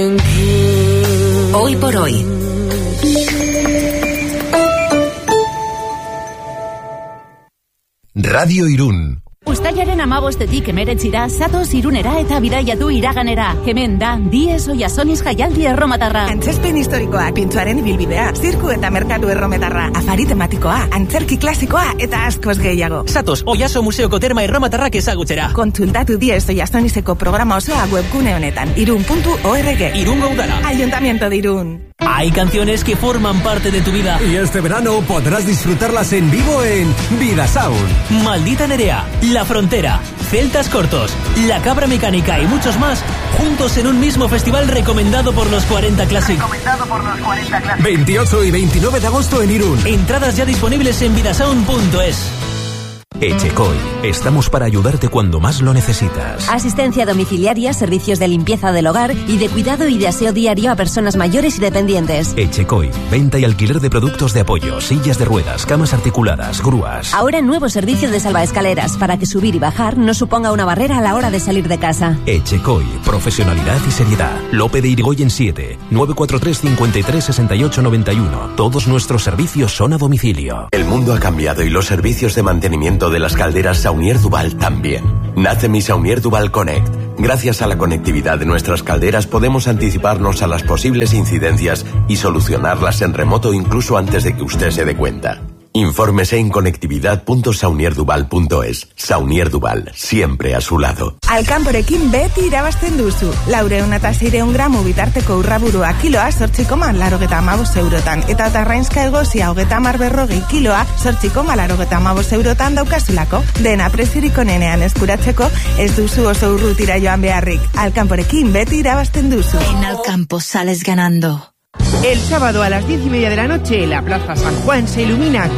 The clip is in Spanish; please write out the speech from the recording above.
Hoy por hoy. Radio Irún. Uztailaren 15 emeretzira, zatoz Irunera eta bidaiatu iraganera. Hemen da, Diez Oiasoniz jaialdi erromatarra. Antzezpen historikoa, pintxoaren ibilbidea, zirku eta merkatu errometarra, afari tematikoa, antzerki klasikoa eta askoz gehiago. Zatoz Oiaso Museoko terma erromatarrak ezagutzera. Kontsultatu Diez Oiasonizeko programa osoa webgune honetan, irun.org. Irungo udala. Ayuntamiento de Irún. Hay canciones que forman parte de tu vida. Y este verano podrás disfrutarlas en vivo en Vidasound. Maldita Nerea, La Frontera, Celtas Cortos, La Cabra Mecánica y muchos más, juntos en un mismo festival recomendado por los 40 Classic. 28 y 29 de agosto en Irún. Entradas ya disponibles en vidasound.es. Echecoy. Estamos para ayudarte cuando más lo necesitas. Asistencia domiciliaria, servicios de limpieza del hogar y de cuidado y de aseo diario a personas mayores y dependientes. Echecoy. Venta y alquiler de productos de apoyo, sillas de ruedas, camas articuladas, grúas. Ahora nuevo servicio de salvaescaleras para que subir y bajar no suponga una barrera a la hora de salir de casa. Echecoy. Profesionalidad y seriedad. Lope de Irigoyen 7, 943 53 68 91. Todos nuestros servicios son a domicilio. El mundo ha cambiado y los servicios de mantenimiento de las calderas Saunier Duval también. Nace mi Saunier Duval Connect. Gracias a la conectividad de nuestras calderas podemos anticiparnos a las posibles incidencias y solucionarlas en remoto incluso antes de que usted se dé cuenta. Infórmese en conectividad.saunierduval.es. Saunier Duval, siempre a su lado. Alkanporekin beti irabazten duzu. 406 gramo bitarteko urraburua kiloa 8,85 eurotan. Eta tarrainzka egozia 30-40 kiloa 8,85 eurotan daukazulako. Dena prezirik onenean eskuratzeko ez duzu oso urrutira joan beharrik. Alkanporekin beti irabazten duzu. En Alcampo sales ganando. El sábado a las 10:30 de la noche, la Plaza San Juan se ilumina